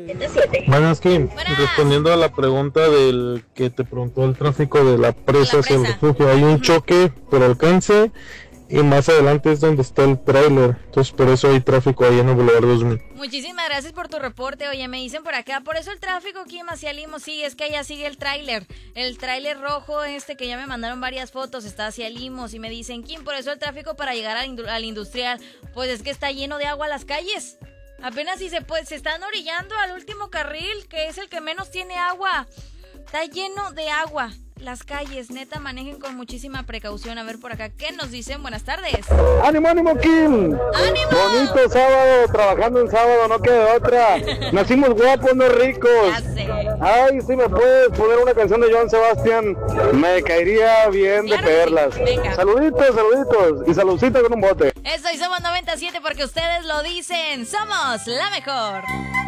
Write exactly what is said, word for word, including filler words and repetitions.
Buenas, Kim. Buenas. Respondiendo a la pregunta del que te preguntó el tráfico de la presa La hacia el presa. refugio, hay un Ujú. choque por alcance y más adelante es donde está el tráiler. Entonces por eso hay tráfico ahí en el Boulevard dos mil. Muchísimas gracias por tu reporte. Oye, me dicen por acá, por eso el tráfico aquí hacia Limos, sí, es que allá sigue el tráiler. El tráiler rojo este que ya me mandaron varias fotos está hacia Limos y me dicen, Kim, por eso el tráfico para llegar al, indu- al industrial, pues es que está lleno de agua las calles. Apenas si se puede, se están orillando al último carril, que es el que menos tiene agua. Está lleno de agua. Las calles, neta, manejen con muchísima precaución. A ver por acá, ¿qué nos dicen? Buenas tardes. ¡Ánimo, ánimo, Kim! ¡Ánimo! Bonito sábado, trabajando en sábado, no queda otra. Nacimos guapos, no ricos. Ya sé. Ay, si me puedes poner una canción de Joan Sebastián, me caería bien Claro de que sí. perlas. Venga. Saluditos, saluditos. Y saludcita con un bote. Eso, y somos noventa y siete porque ustedes lo dicen. Somos la mejor.